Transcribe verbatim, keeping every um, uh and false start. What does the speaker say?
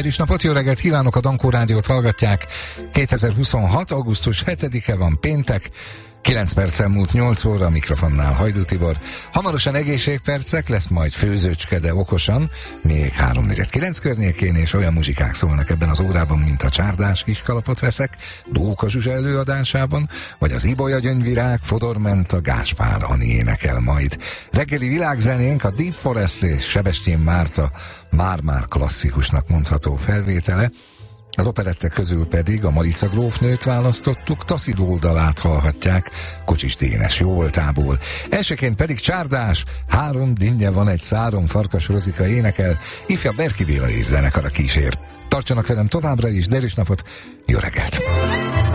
Derűs napot, jó reggelt kívánok, a Dankó Rádiót hallgatják. kétezer-huszonhat. augusztus hetedike van, péntek, kilenc perccel múlt nyolc óra, a mikrofonnál Hajdú Tibor. Hamarosan egészségpercek, lesz majd főzőcske, de okosan, még háromnegyed kilenc környékén, és olyan muzsikák szólnak ebben az órában, mint a Csárdás kiskalapot veszek, Dóka Zsuzsa előadásában, vagy az Ibolya Gyöngyvirág, Fodorment, a Gáspár Ani énekel majd. Reggeli világzenénk a Deep Forest és Sebestyén Márta már-már klasszikusnak mondható felvétele. Az operettek közül pedig a Marica grófnőt választottuk, Taszid oldalát hallhatják Kocsis Dénes jóvoltából. Elsőként pedig Csárdás, három dinnye van egy száron, Farkas Rozika énekel, ifja Berki Béla és zenekara kísér. Tartsanak velem továbbra is, derűs napot, jó reggelt!